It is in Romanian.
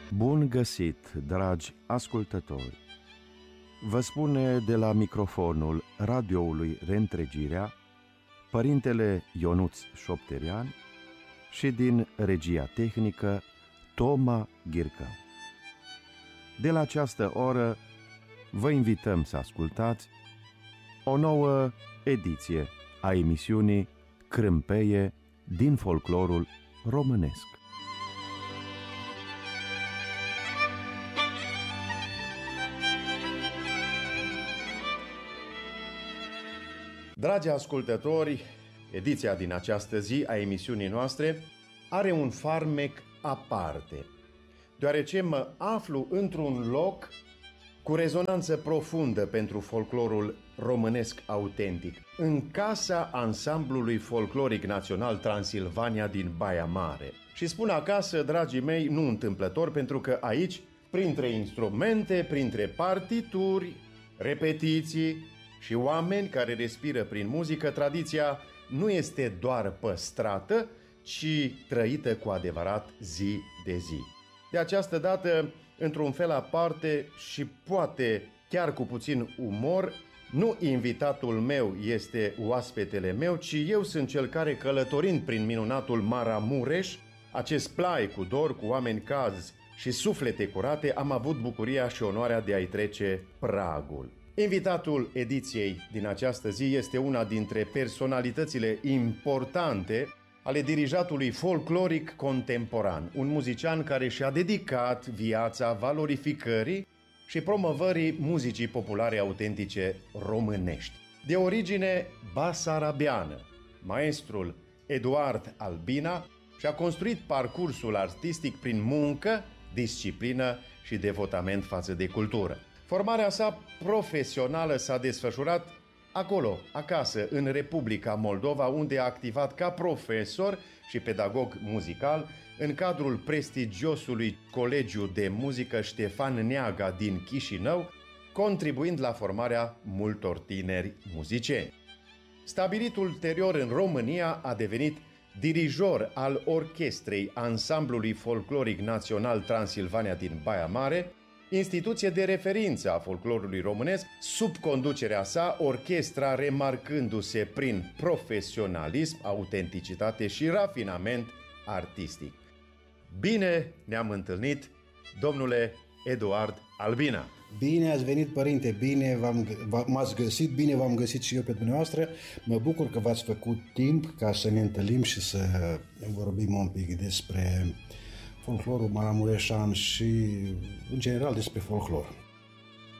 Bun găsit, dragi ascultători! Vă spune de la microfonul radioului Reîntregirea Părintele Ionuț Șopterian și din regia tehnică Toma Ghircă. De la această oră vă invităm să ascultați o nouă ediție a emisiunii Crâmpeie din folclorul românesc. Dragi ascultători, ediția din această zi a emisiunii noastre are un farmec aparte, deoarece mă aflu într-un loc cu rezonanță profundă pentru folclorul românesc autentic, în casa Ansamblului Folcloric Național Transilvania din Baia Mare. Și spun acasă, dragii mei, nu întâmplător, pentru că aici, printre instrumente, printre partituri, repetiții și oameni care respiră prin muzică, tradiția nu este doar păstrată, ci trăită cu adevărat zi de zi. De această dată, într-un fel aparte și poate chiar cu puțin umor, nu invitatul meu este oaspetele meu, ci eu sunt cel care, călătorind prin minunatul Maramureș, acest plai cu dor, cu oameni calzi și suflete curate, am avut bucuria și onoarea de a-i trece pragul. Invitatul ediției din această zi este una dintre personalitățile importante ale dirijatului folcloric contemporan, un muzician care și-a dedicat viața valorificării și promovării muzicii populare autentice românești. De origine basarabeană, maestrul Eduard Albina și-a construit parcursul artistic prin muncă, disciplină și devotament față de cultură. Formarea sa profesională s-a desfășurat acolo, acasă, în Republica Moldova, unde a activat ca profesor și pedagog muzical în cadrul prestigiosului Colegiu de Muzică Ștefan Neaga din Chișinău, contribuind la formarea multor tineri muzicieni. Stabilit ulterior în România, a devenit dirijor al orchestrei Ansamblului Folcloric Național Transilvania din Baia Mare, instituție de referință a folclorului românesc. Sub conducerea sa, orchestra remarcându-se prin profesionalism, autenticitate și rafinament artistic. Bine ne-am întâlnit, domnule Eduard Albina. Bine ați venit, părinte, bine m-ați găsit, bine v-am găsit și eu pe dumneavoastră. Mă bucur că v-ați făcut timp ca să ne întâlnim și să vorbim un pic despre folclorul maramureșan și, în general, despre folclor.